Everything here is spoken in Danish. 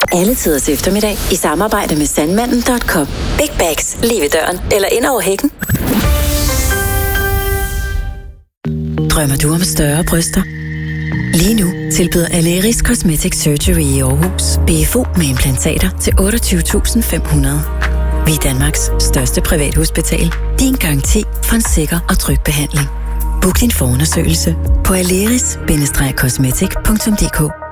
Alle tiders eftermiddag i samarbejde med Sandmanden.com. Big bags lige ved døren eller ind over hækken. Drømmer du om større bryster? Lige nu tilbyder Aleris Cosmetic Surgery i Aarhus BFO med implantater til 28.500. Vi er Danmarks største privathospital. Din garanti for en sikker og tryg behandling. Book din forundersøgelse på aleris-cosmetic.dk.